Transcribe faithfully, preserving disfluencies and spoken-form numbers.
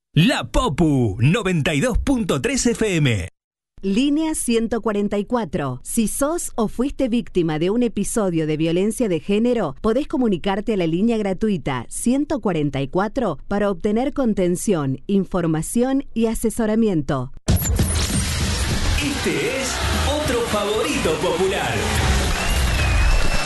La Popu noventa y dos punto tres F M. Línea ciento cuarenta y cuatro. Si sos o fuiste víctima de un episodio de violencia de género, podés comunicarte a la línea gratuita ciento cuarenta y cuatro para obtener contención, información y asesoramiento. Este es otro favorito popular.